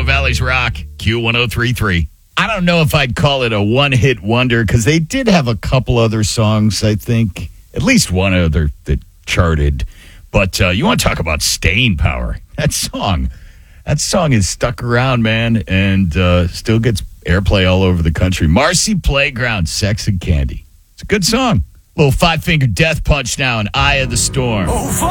Antelope Valley's Rock, Q1033. I don't know if I'd call it a one-hit wonder because they did have a couple other songs, I think. At least one other that charted. But you want to talk about staying power. That song is stuck around, man, and still gets airplay all over the country. Marcy Playground, Sex and Candy. It's a good song. Little Five Finger Death Punch now in Eye of the Storm. Oh,